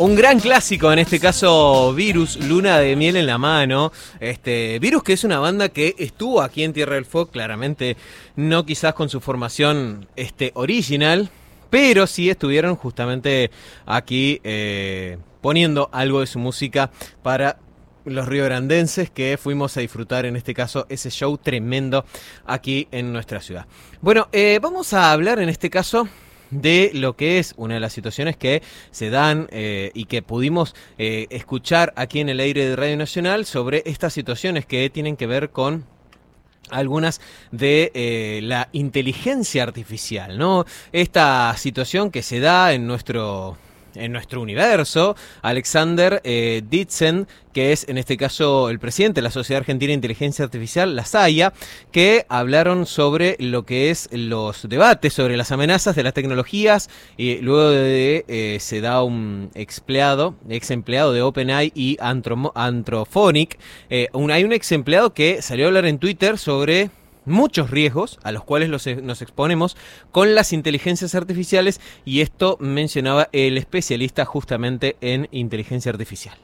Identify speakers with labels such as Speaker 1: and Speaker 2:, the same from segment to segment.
Speaker 1: Un gran clásico, en este caso Virus, Luna de Miel en la Mano. Virus, que es una banda que estuvo aquí en Tierra del Fuego, claramente no quizás con su formación original, pero sí estuvieron justamente aquí poniendo algo de su música para los riograndenses que fuimos a disfrutar, en este caso, ese show tremendo aquí en nuestra ciudad. Bueno, vamos a hablar en este caso de lo que es una de las situaciones que se dan y que pudimos escuchar aquí en el aire de Radio Nacional sobre estas situaciones que tienen que ver con algunas de la inteligencia artificial, ¿no? Esta situación que se da en nuestro universo. Alexander Ditzen, que es en este caso el presidente de la Sociedad Argentina de Inteligencia Artificial, la SAIA, que hablaron sobre lo que es los debates sobre las amenazas de las tecnologías, y luego de se da un ex empleado de OpenAI y Anthrophonic. Hay un ex empleado que salió a hablar en Twitter sobre muchos riesgos a los cuales nos exponemos con las inteligencias artificiales, y esto mencionaba el especialista justamente en inteligencia artificial.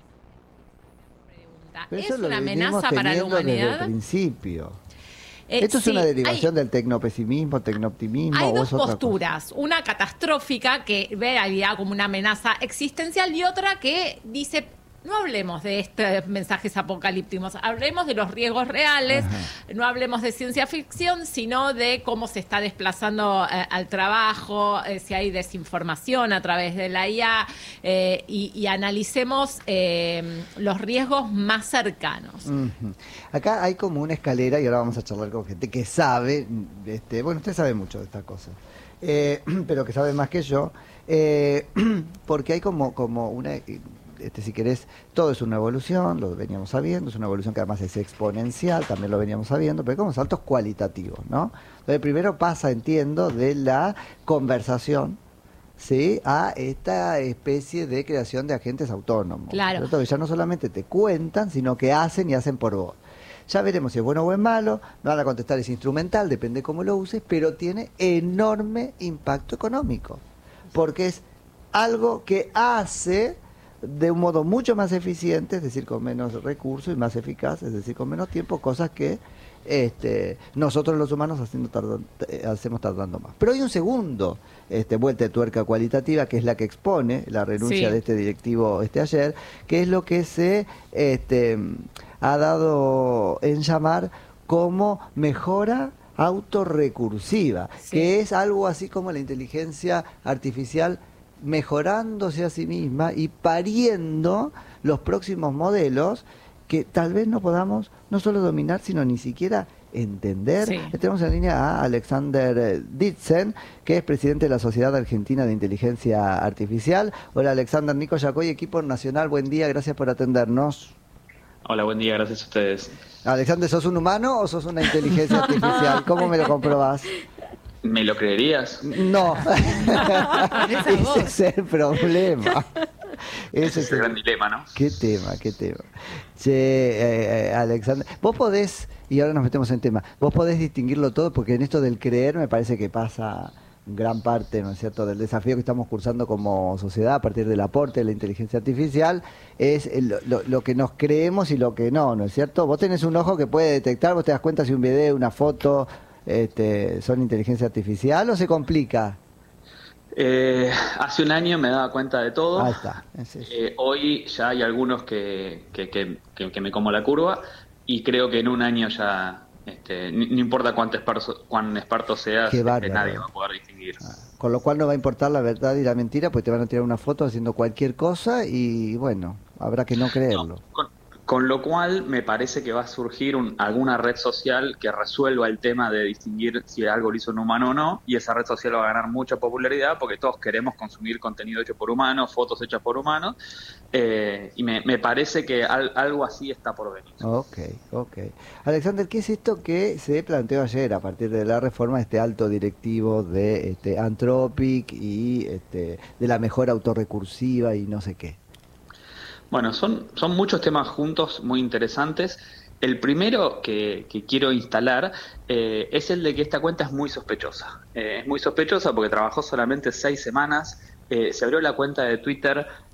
Speaker 2: ¿Es una amenaza para la humanidad? Desde el principio. ¿Esto es una derivación del tecnopesimismo, tecnooptimismo?
Speaker 3: Hay dos posturas, una catastrófica que ve la realidad como una amenaza existencial y otra que dice: no hablemos de estos mensajes apocalípticos, hablemos de los riesgos reales. Ajá. No hablemos de ciencia ficción, sino de cómo se está desplazando al trabajo, si hay desinformación a través de la IA, y analicemos los riesgos más cercanos.
Speaker 2: Uh-huh. Acá hay como una escalera, y ahora vamos a charlar con gente que sabe, bueno, usted sabe mucho de estas cosas, pero que sabe más que yo, porque hay como una... si querés, todo es una evolución, lo veníamos sabiendo, es una evolución que además es exponencial, también lo veníamos sabiendo, pero hay como saltos cualitativos, ¿no? Entonces, primero pasa, entiendo, de la conversación, ¿sí?, a esta especie de creación de agentes autónomos.
Speaker 3: Claro.
Speaker 2: ¿Cierto? Que ya no solamente te cuentan, sino que hacen y hacen por vos. Ya veremos si es bueno o es malo, no van a contestar, es instrumental, depende cómo lo uses, pero tiene enorme impacto económico, porque es algo que hace de un modo mucho más eficiente, es decir, con menos recursos, y más eficaz, es decir, con menos tiempo, cosas que nosotros los humanos hacemos tardando más. Pero hay un segundo vuelta de tuerca cualitativa, que es la que expone la renuncia de este directivo ayer, que es lo que se ha dado en llamar como mejora autorrecursiva, que es algo así como la inteligencia artificial mejorándose a sí misma y pariendo los próximos modelos que tal vez no podamos no solo dominar, sino ni siquiera entender.
Speaker 3: Sí.
Speaker 2: Tenemos en línea a Alexander Ditzen, que es presidente de la Sociedad Argentina de Inteligencia Artificial. Hola, Alexander. Nico Yacoy, equipo nacional, buen día, gracias por atendernos.
Speaker 4: Hola, buen día, gracias a ustedes.
Speaker 2: Alexander, ¿sos un humano o sos una inteligencia artificial? ¿Cómo me lo comprobás?
Speaker 4: ¿Me lo creerías?
Speaker 2: No. Ese es el problema.
Speaker 4: Ese es el gran dilema, ¿no?
Speaker 2: Qué tema. Che, Alexander, vos podés, y ahora nos metemos en tema, vos podés distinguirlo todo, porque en esto del creer me parece que pasa gran parte, ¿no es cierto?, del desafío que estamos cursando como sociedad a partir del aporte de la inteligencia artificial, es lo que nos creemos y lo que no es cierto? Vos tenés un ojo que puede detectar, vos te das cuenta si un video, una foto son inteligencia artificial, o se complica.
Speaker 4: Hace un año me daba cuenta de todo.
Speaker 2: Ahí está.
Speaker 4: Hoy ya hay algunos que me como la curva, y creo que en un año ya no importa cuán experto seas, nadie va a poder distinguir.
Speaker 2: Con lo cual no va a importar la verdad y la mentira, pues te van a tirar una foto haciendo cualquier cosa y bueno, habrá que no creerlo.
Speaker 4: Con lo cual me parece que va a surgir alguna red social que resuelva el tema de distinguir si algo lo hizo un humano o no, y esa red social va a ganar mucha popularidad porque todos queremos consumir contenido hecho por humanos, fotos hechas por humanos, y me parece que algo así está por venir.
Speaker 2: Ok. Alexander, ¿qué es esto que se planteó ayer a partir de la reforma de este alto directivo de Anthropic y de la mejora autorrecursiva y no sé qué?
Speaker 4: Bueno, son muchos temas juntos muy interesantes. El primero que quiero instalar es el de que esta cuenta es muy sospechosa. Es muy sospechosa porque trabajó solamente 6 semanas. Se abrió la cuenta de Twitter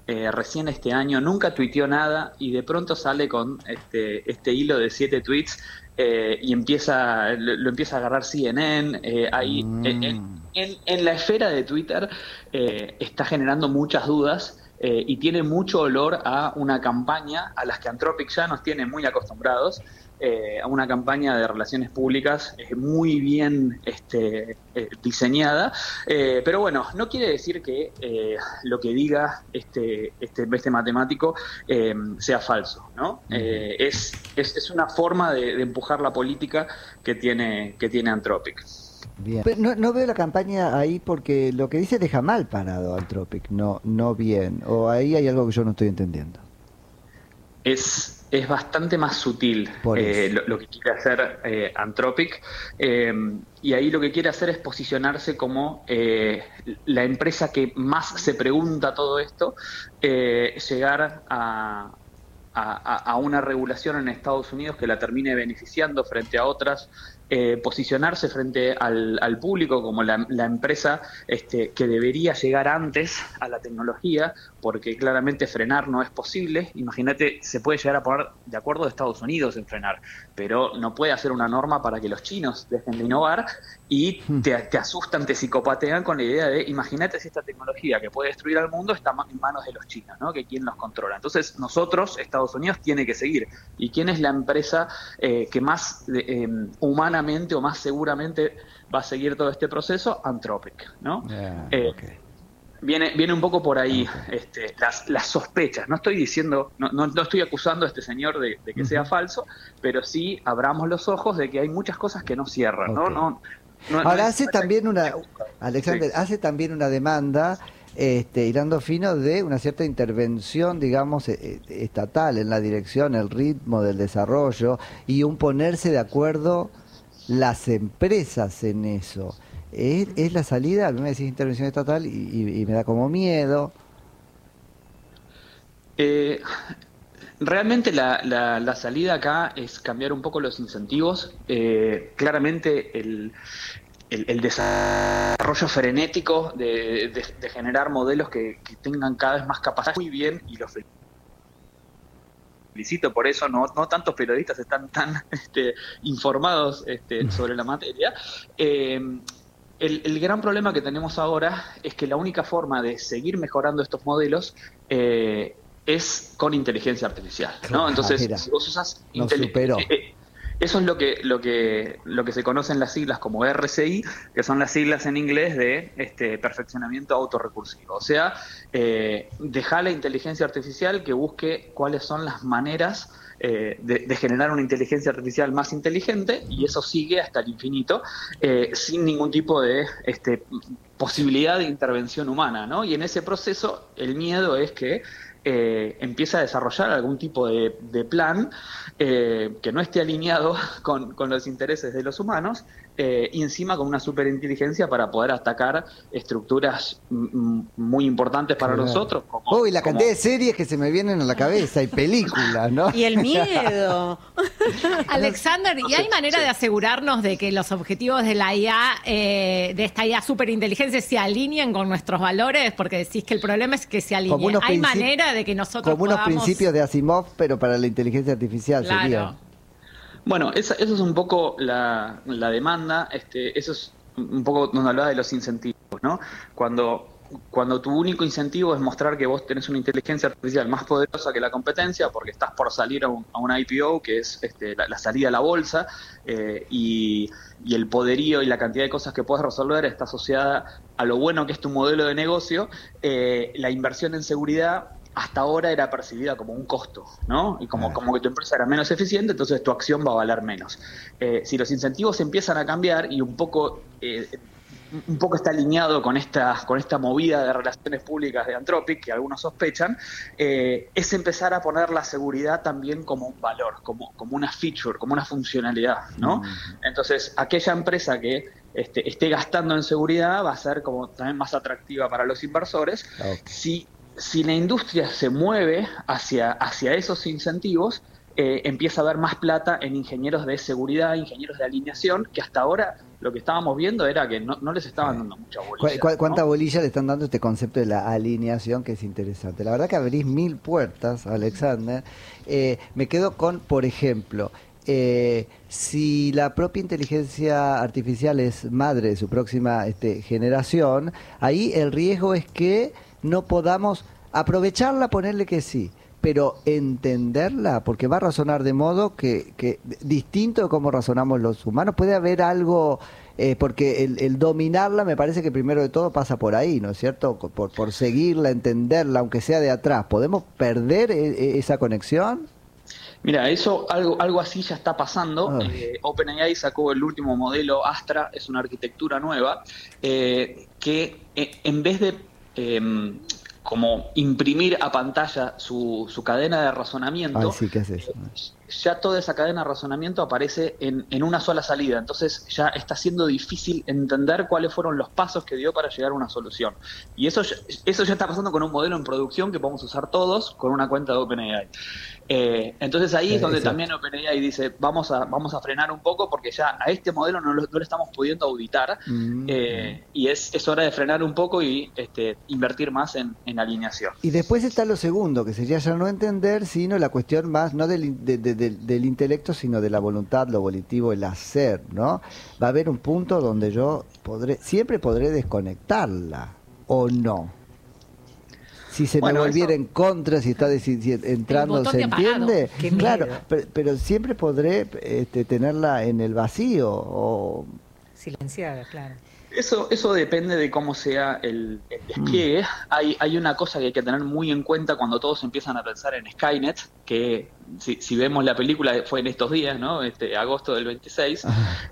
Speaker 4: recién este año, nunca tuiteó nada y de pronto sale con este hilo de 7 tweets y lo empieza a agarrar CNN. Ahí en la esfera de Twitter está generando muchas dudas. Y tiene mucho olor a una campaña a las que Anthropic ya nos tiene muy acostumbrados, a una campaña de relaciones públicas muy bien diseñada, pero bueno, no quiere decir que lo que diga este matemático sea falso, ¿no? Es una forma de empujar la política que tiene Anthropic.
Speaker 2: Bien. Pero no veo la campaña ahí porque lo que dice deja mal parado Anthropic, no bien. O ahí hay algo que yo no estoy entendiendo.
Speaker 4: Es bastante más sutil lo que quiere hacer Anthropic, y ahí lo que quiere hacer es posicionarse como la empresa que más se pregunta todo esto, llegar a una regulación en Estados Unidos que la termine beneficiando frente a otras, posicionarse frente al público como la empresa que debería llegar antes a la tecnología, porque claramente frenar no es posible. Imagínate, se puede llegar a poner de acuerdo de Estados Unidos en frenar, pero no puede hacer una norma para que los chinos dejen de innovar y te asustan, te psicopatean con la idea de, imagínate si esta tecnología que puede destruir al mundo está en manos de los chinos, ¿no? Que quién los controla. Entonces nosotros, Estados Unidos, tiene que seguir. ¿Y quién es la empresa que más humanamente o más seguramente va a seguir todo este proceso? Anthropic, ¿no? Okay. Viene un poco por ahí, okay, las sospechas. No estoy diciendo, no estoy acusando a este señor de que sea falso, pero sí abramos los ojos de que hay muchas cosas que no cierran, okay.
Speaker 2: Ahora hace también Alexander, sí, hace también una demanda, hilando fino, de una cierta intervención, digamos, estatal en la dirección, el ritmo del desarrollo y un ponerse de acuerdo las empresas en eso. ¿Es la salida? A mí me decís intervención estatal y me da como miedo.
Speaker 4: Realmente la salida acá es cambiar un poco los incentivos. Claramente el desarrollo frenético de generar modelos que tengan cada vez más capacidad, muy bien, y los felicito por eso. No tantos periodistas están tan informados sobre la materia. El gran problema que tenemos ahora es que la única forma de seguir mejorando estos modelos es con inteligencia artificial, ¿no? Entonces, mira, si vos usas eso es lo que se conocen las siglas como RCI, que son las siglas en inglés de perfeccionamiento autorrecursivo. O sea, dejar la inteligencia artificial que busque cuáles son las maneras de generar una inteligencia artificial más inteligente, y eso sigue hasta el infinito, sin ningún tipo de posibilidad de intervención humana, ¿no? Y en ese proceso el miedo es que empieza a desarrollar algún tipo de plan que no esté alineado con los intereses de los humanos, y encima con una superinteligencia para poder atacar estructuras muy importantes para nosotros.
Speaker 2: Y la cantidad de series que se me vienen a la cabeza y películas, ¿no?
Speaker 5: Y el miedo.
Speaker 3: Alexander, ¿y hay manera de asegurarnos de que los objetivos de la IA, de esta IA superinteligencia, se alineen con nuestros valores? Porque decís que el problema es que se alineen. ¿Hay manera de que nosotros
Speaker 2: como unos principios de Asimov, pero para la inteligencia artificial? Claro. Sería.
Speaker 4: Bueno, eso es un poco la demanda, eso es un poco donde hablaba de los incentivos, ¿no? Cuando tu único incentivo es mostrar que vos tenés una inteligencia artificial más poderosa que la competencia, porque estás por salir a una IPO, que es la salida a la bolsa, y el poderío y la cantidad de cosas que puedes resolver está asociada a lo bueno que es tu modelo de negocio, la inversión en seguridad hasta ahora era percibida como un costo, ¿no? Y como que tu empresa era menos eficiente, entonces tu acción va a valer menos. Si los incentivos empiezan a cambiar y un poco está alineado con esta movida de relaciones públicas de Anthropic, que algunos sospechan, es empezar a poner la seguridad también como un valor, como una feature, como una funcionalidad, ¿no? Entonces, aquella empresa que esté gastando en seguridad va a ser como también más atractiva para los inversores. Okay. Si la industria se mueve hacia esos incentivos, empieza a haber más plata en ingenieros de seguridad, ingenieros de alineación, que hasta ahora lo que estábamos viendo era que no les estaban dando mucha bolilla.
Speaker 2: ¿Cuánta
Speaker 4: ¿no?
Speaker 2: bolilla le están dando este concepto de la alineación, que es interesante? La verdad que abrís 1000 puertas, Alexander. Me quedo con, por ejemplo, si la propia inteligencia artificial es madre de su próxima generación, ahí el riesgo es que no podamos aprovecharla, ponerle que sí, pero entenderla, porque va a razonar de modo que distinto de cómo razonamos los humanos. Puede haber algo, porque el dominarla me parece que primero de todo pasa por ahí, ¿no es cierto? Por seguirla, entenderla, aunque sea de atrás. ¿Podemos perder esa conexión?
Speaker 4: Mira, algo así ya está pasando. OpenAI sacó el último modelo Astra, es una arquitectura nueva, que en vez de como imprimir a pantalla su cadena de razonamiento,
Speaker 2: Sí, ¿qué es eso?
Speaker 4: ya toda esa cadena de razonamiento aparece en una sola salida. Entonces ya está siendo difícil entender cuáles fueron los pasos que dio para llegar a una solución. Y eso ya está pasando con un modelo en producción que podemos usar todos con una cuenta de OpenAI. Entonces ahí es donde también OpenAI dice, vamos a frenar un poco, porque ya a este modelo no lo estamos pudiendo auditar, y es hora de frenar un poco y invertir más en alineación.
Speaker 2: Y después está lo segundo, que sería ya no entender, sino la cuestión más, no del intelecto, sino de la voluntad, lo volitivo, el hacer, ¿no? Va a haber un punto donde yo siempre podré desconectarla, ¿o no? Si se me volviera en contra, si está entrando, ¿se entiende? Claro, pero siempre podré tenerla en el vacío o
Speaker 5: silenciada, claro.
Speaker 4: Eso depende de cómo sea el despliegue. Hay una cosa que hay que tener muy en cuenta cuando todos empiezan a pensar en Skynet, que si vemos la película fue en estos días, ¿no? Agosto del 26.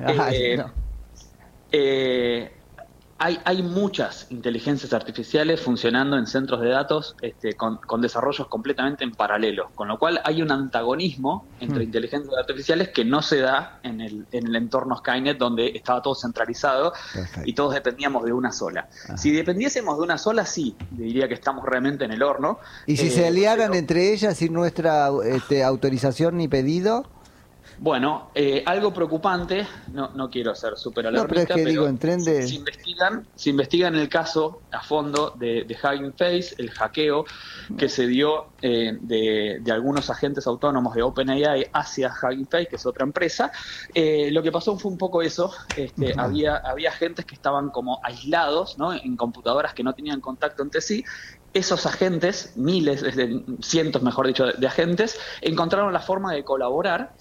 Speaker 4: Hay muchas inteligencias artificiales funcionando en centros de datos con desarrollos completamente en paralelo, con lo cual hay un antagonismo entre inteligencias artificiales que no se da en el entorno Skynet, donde estaba todo centralizado. Perfecto. Y todos dependíamos de una sola. Si dependiésemos de una sola, sí, diría que estamos realmente en el horno.
Speaker 2: ¿Y si se aliaran entre ellas sin nuestra autorización ni pedido?
Speaker 4: Bueno, algo preocupante, no quiero ser súper alarmista,
Speaker 2: pero
Speaker 4: si investigan el caso a fondo de Hugging Face, el hackeo que se dio de algunos agentes autónomos de OpenAI hacia Hugging Face, que es otra empresa, lo que pasó fue un poco eso. Había agentes que estaban como aislados, ¿no?, en computadoras que no tenían contacto entre sí. Esos agentes, cientos mejor dicho, de agentes, encontraron la forma de colaborar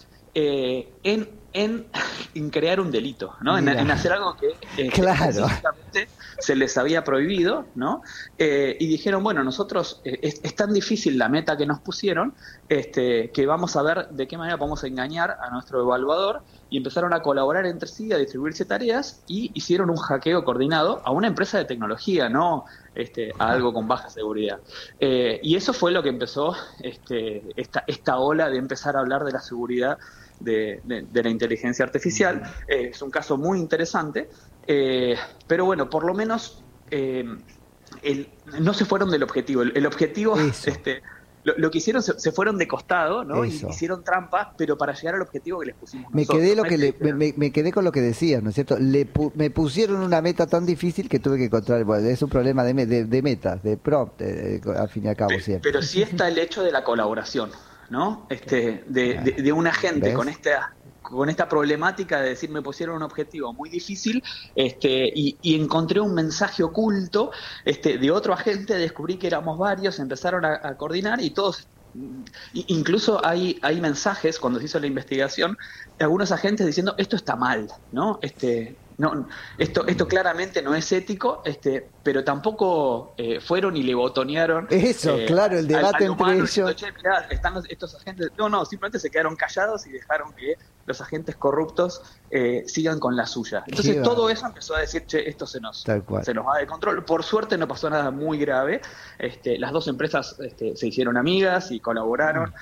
Speaker 4: en crear un delito, ¿no? En hacer algo que
Speaker 2: claro,
Speaker 4: se les había prohibido, ¿no? Y dijeron, bueno, nosotros es tan difícil la meta que nos pusieron, que vamos a ver de qué manera podemos engañar a nuestro evaluador, y empezaron a colaborar entre sí, a distribuirse tareas, y hicieron un hackeo coordinado a una empresa de tecnología, no a algo con baja seguridad. Y eso fue lo que empezó esta ola de empezar a hablar de la seguridad de la inteligencia artificial. Es un caso muy interesante, pero bueno, por lo menos no se fueron del objetivo. El objetivo, lo que hicieron, se fueron de costado, ¿no? Y hicieron trampas, pero para llegar al objetivo que les pusimos nosotros.
Speaker 2: Me quedé con lo que decías, ¿no es cierto? Me pusieron una meta tan difícil que tuve que encontrar. Bueno, es un problema de metas, de prompt, al fin y al cabo, siempre.
Speaker 4: Pero sí está el hecho de la colaboración, ¿no? De una gente con esta problemática de decir, me pusieron un objetivo muy difícil, y encontré un mensaje oculto de otro agente, descubrí que éramos varios, empezaron a coordinar, y todos, incluso hay mensajes cuando se hizo la investigación, algunos agentes diciendo, esto está mal, ¿no? No, esto claramente no es ético, pero tampoco fueron y le botonearon.
Speaker 2: Claro, el debate entre ellos.
Speaker 4: Diciendo, che, mirá, están estos agentes. No, simplemente se quedaron callados y dejaron que los agentes corruptos sigan con la suya. Entonces todo eso empezó a decir, che, esto se nos va de control. Por suerte no pasó nada muy grave. Las dos empresas se hicieron amigas y colaboraron.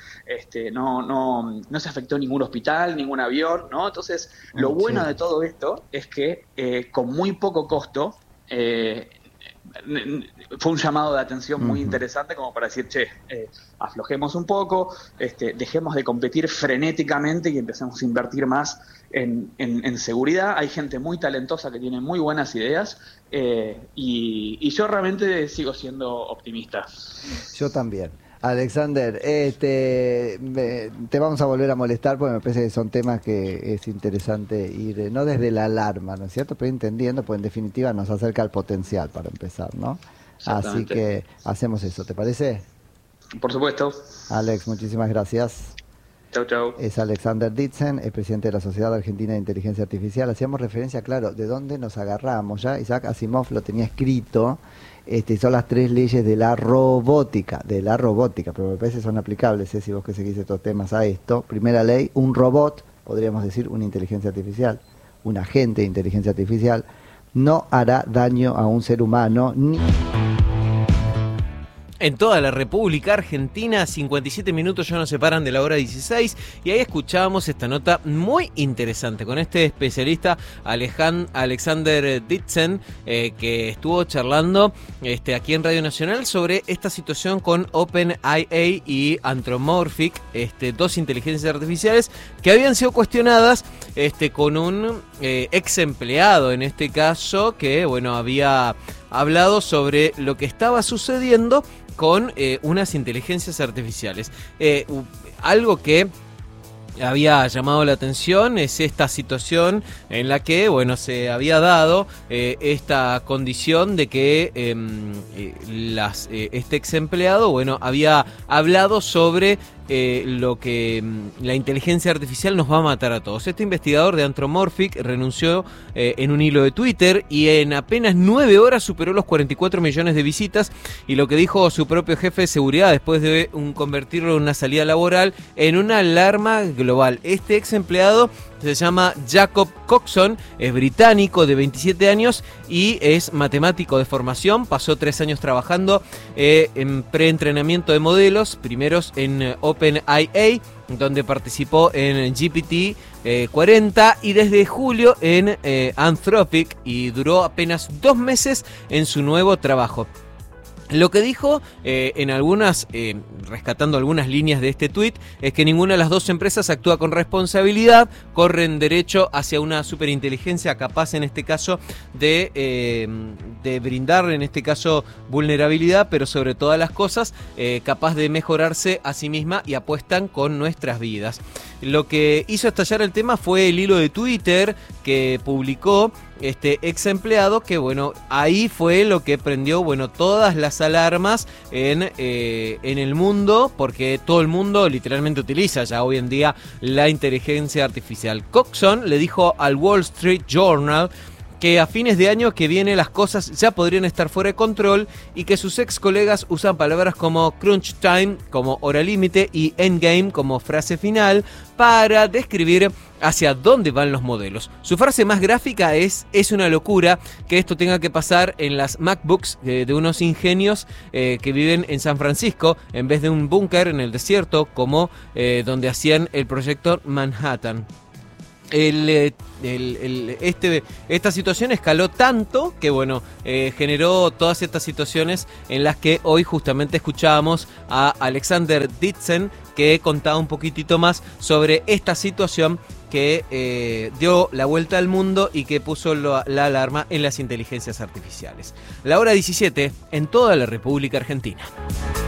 Speaker 4: No se afectó ningún hospital, ningún avión, ¿no? Entonces, lo bueno de todo esto es que con muy poco costo fue un llamado de atención muy interesante como para decir, aflojemos un poco, dejemos de competir frenéticamente y empecemos a invertir más en seguridad. Hay gente muy talentosa que tiene muy buenas ideas, y yo realmente sigo siendo optimista.
Speaker 2: Yo también. Alexander, te vamos a volver a molestar porque me parece que son temas que es interesante ir, no desde la alarma, ¿no es cierto? Pero entendiendo, pues en definitiva nos acerca al potencial para empezar, ¿no? Así que hacemos eso, ¿te parece?
Speaker 4: Por supuesto.
Speaker 2: Alex, muchísimas gracias.
Speaker 4: Chau, chau.
Speaker 2: Es Alexander Ditzen, es presidente de la Sociedad Argentina de Inteligencia Artificial. Hacíamos referencia, claro, de dónde nos agarramos. Ya Isaac Asimov lo tenía escrito. Son las 3 leyes de la robótica, pero me parece que son aplicables, si vos que seguís estos temas a esto. Primera ley, un robot, podríamos decir una inteligencia artificial, un agente de inteligencia artificial, no hará daño a un ser humano ni...
Speaker 1: En toda la República Argentina, 57 minutos ya nos separan de la hora 16, y ahí escuchábamos esta nota muy interesante con este especialista Alexander Ditzen, que estuvo charlando aquí en Radio Nacional sobre esta situación con OpenAI y Anthropomorphic, 2 inteligencias artificiales que habían sido cuestionadas con un ex empleado, en este caso, que había hablado sobre lo que estaba sucediendo con unas inteligencias artificiales. Algo que había llamado la atención es esta situación en la que, se había dado esta condición de que este ex empleado, había hablado sobre lo que la inteligencia artificial nos va a matar a todos. Este investigador de Anthropomorphic renunció en un hilo de Twitter y en apenas 9 horas superó los 44 millones de visitas, y lo que dijo su propio jefe de seguridad después de convertirlo en una salida laboral en una alarma global. Este ex empleado se llama Jacob Coxon, es británico de 27 años y es matemático de formación. Pasó 3 años trabajando en preentrenamiento de modelos, primeros en OpenAI, donde participó en GPT-40 y desde julio en Anthropic, y duró apenas 2 meses en su nuevo trabajo. Lo que dijo, rescatando algunas líneas de este tuit, es que ninguna de las 2 empresas actúa con responsabilidad, corren derecho hacia una superinteligencia capaz, en este caso, de brindar, en este caso, vulnerabilidad, pero sobre todas las cosas, capaz de mejorarse a sí misma, y apuestan con nuestras vidas. Lo que hizo estallar el tema fue el hilo de Twitter que publicó este ex empleado, que ahí fue lo que prendió todas las alarmas en el mundo, porque todo el mundo literalmente utiliza ya hoy en día la inteligencia artificial. Coxon le dijo al Wall Street Journal que a fines de año que viene las cosas ya podrían estar fuera de control, y que sus ex colegas usan palabras como crunch time, como hora límite, y endgame como frase final para describir hacia dónde van los modelos. Su frase más gráfica es una locura que esto tenga que pasar en las MacBooks de unos ingenios que viven en San Francisco, en vez de un búnker en el desierto como donde hacían el proyecto Manhattan. Esta situación escaló tanto que generó todas estas situaciones en las que hoy justamente escuchábamos a Alexander Ditzen, que contaba un poquitito más sobre esta situación que dio la vuelta al mundo y que puso la alarma en las inteligencias artificiales. La hora 17 en toda la República Argentina.